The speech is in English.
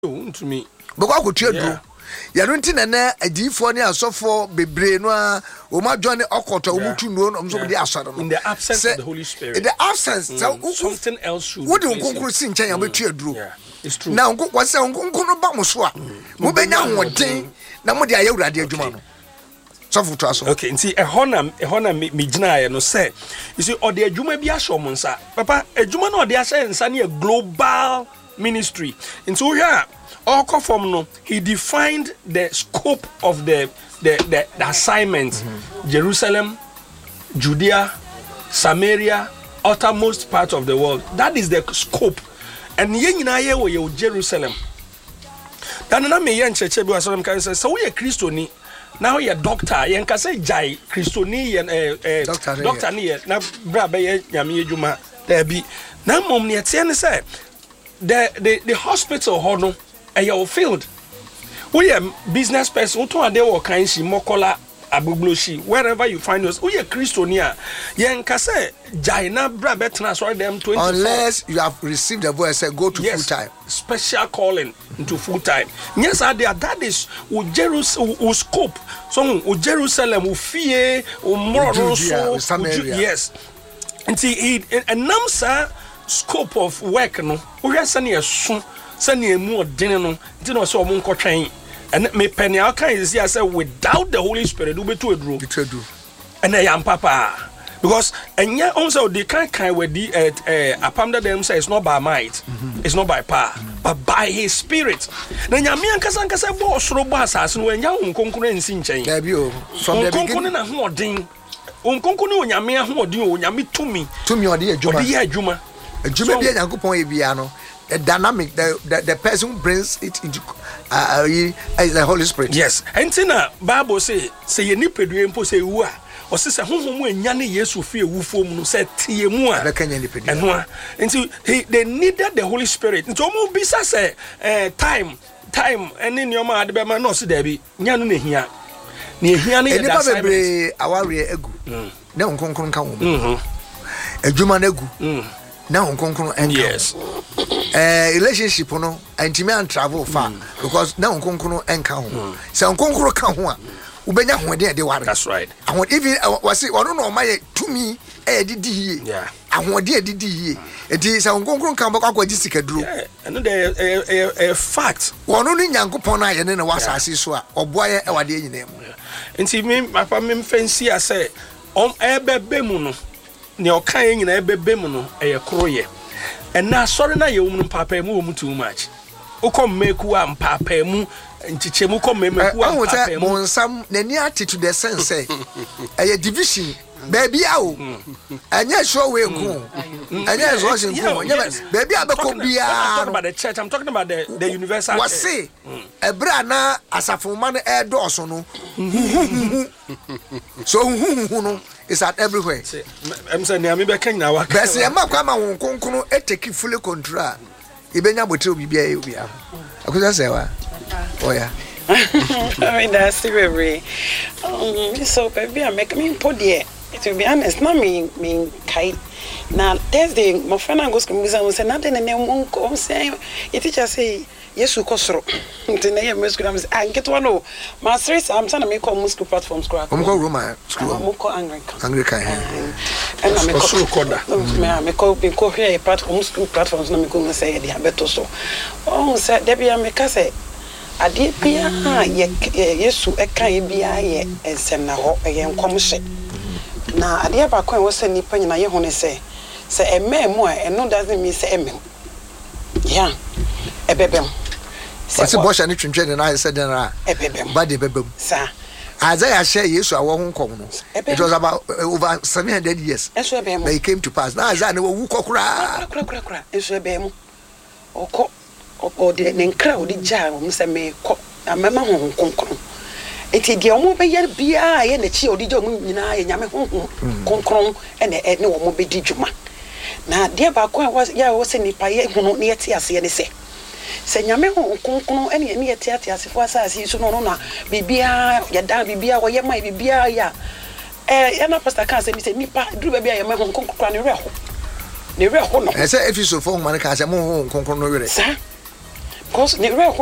to me. Because I could do. Yaruntin and a defonia so for bebre no o ma join okoto mutu no somebody asado in the absence of the Holy Spirit. In the absence something else should. What do you see in China betu aduro? Yeah, it's true. Now go was say no ba mo so a mo benya hoden na mo de ayewrade adwuma no. So for to okay, nti ehona me gina no say you see o de adwuma bi ahso mo nsa papa adwuma no de ahye nsa na global ministry nti wo hwa all from no he defined the scope of the assignment. Jerusalem, Judea, Samaria, uttermost part of the world. That is the scope. And yenina wo Jerusalem. Dan na me yen cheche bi waso kan say so we Christo ni now you doctor yen ka say jai Christo ni yen doctor ni na bra be ye nyame adwuma da bi na mom ne tie ne say the hospital ho no your field. We are business person. Mokola abubloshi. Wherever you find us, we are Christonia. Yen kase jaina brabe transfer them 24. Unless you have received the voice, say go to full time. Special calling into full time. Yes, that is Jerusalem scope. So Jerusalem, Ufie, Moroso, Samaria. Yes. And see, and namsa scope of work no. We are sending soon. Send you more dinner no so mon kotwen and me penny how can you see I say without the Holy Spirit do be to a drew and I am papa because and yeah also they can't with the apam that them say it's not by might it's not by power but by his spirit na nyame ankasa bo soro bo asase no anya onkonkunu ensi nchen from the beginning na ho odin onkonkunu onyame ho odin onyame tumi ode adwuma adwuma bi Nyankopon e bia no the dynamic, the person who brings it into is the Holy Spirit. Yes. And now Bible say you need to do impo say who or say who nyane Yesu fi ewu fom no say tie mu a and they needed the Holy Spirit. Nti omo bisa say time and in your man be man no say there be nyanu na hia na that assignment aware egu na nkonkron ka wo adwuma na egu na nkonkron enka. Yes. Relationship no intime and travel far because na nkonkron enka ho se nkonkron ka ho a ubenya ho de ware. That's right. And even was it ono no maye tumi didi hie yeah ahode didi hie enti se nkonkron kan bako akwaji sikaduro and a fact ono no Nyankopon na ye ne wasase so a oboaye ewade nyina mu enti me papa me fancy say ebebe mu no ne okan nyina ebebe mu no koroye. And now, sorry, na you papa mu too much. Ukom meku am papa mu nchichemu kom meku am papa mu. Monsam nani attitude the sense say a division baby awo. Anya show we go. Anya is watching go. Baby abeko bia. I'm talking about the church. I'm talking about the universal. What say? Ebra na asafo man e do so no. So no is at everywhere. I'm saying I'm be ken na waka. Bese e makwa ma won konkunu e take full control. Ibenya botre bibia e bia. Akuza say wa. Oh yeah. I mean that's very so baby I make me put there. To be honest, not me kai. Now Thursday, my friend goes to museum and say nothing and then come say your teacher say Yesu kosoro. Nti na school I get one no. My stress I'm trying to make all school platforms school. I'm go Roma school. I'm go Anglican. And I make school corner. Me go here platform school platforms na me go say dey abeto so. Oh say there be am say ade bia Yesu ekan bia ye ensem na ho ye nkomhye. Na ade ba kwan wo se nipa nyina ye ho ne se ememu a eno doesn't mean say emem. Yeah. Ebebem. What's the boss and twintwe na said na ebebem. Bad ebebem. Sir. Isaiah share Yesu awo ho nkom no. It was about over 700 years. Eso ebem. But it came to pass. Now Isaiah no wu kokura. Kura. Eso ebem. Oko o de nkra o de ja o se me ko amema ho nkonkron. Eti de omo be ye bia ye na chi o de ja omo nyina ye nyame ho konkron ene omo be di dwuma. Na de ba ko ya wo se nipa ye hunu ne yete ase ne se nyame ho konkron ene ne yete ase fo asase so no na bibia ya da bibia wo ye mai bibia ya ya na pastor kan se mi se nipa duru bibia ye mai ho konkron ne reho no e se efiso fo man kan se mo ho konkron no were sa cause ne werɛ